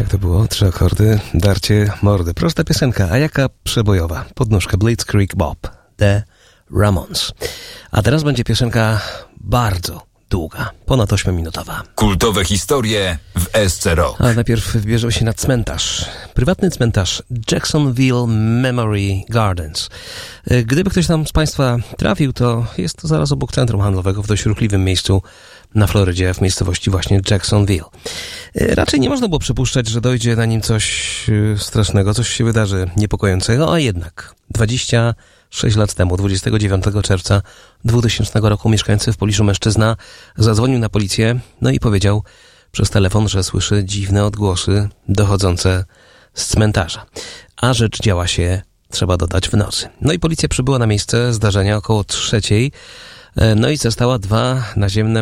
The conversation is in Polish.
Tak to było, 3 akordy, darcie mordy. Prosta piosenka, a jaka przebojowa? Podnóżka Blitzkrieg Bob, The Ramones. A teraz będzie piosenka bardzo długa, ponad 8-minutowa. Kultowe historie w SC Rock. Ale najpierw wybierzemy się na cmentarz. Prywatny cmentarz Jacksonville Memory Gardens. Gdyby ktoś tam z Państwa trafił, to jest to zaraz obok centrum handlowego, w dość ruchliwym miejscu na Florydzie, w miejscowości właśnie Jacksonville. Raczej nie można było przypuszczać, że dojdzie na nim coś strasznego, coś się wydarzy niepokojącego, a jednak 26 lat temu, 29 czerwca 2000 roku, mieszkający w pobliżu mężczyzna zadzwonił na policję, no i powiedział przez telefon, że słyszy dziwne odgłosy dochodzące z cmentarza. A rzecz działa się, trzeba dodać, w nocy. No i policja przybyła na miejsce zdarzenia około 3:00, no i zastała 2 naziemne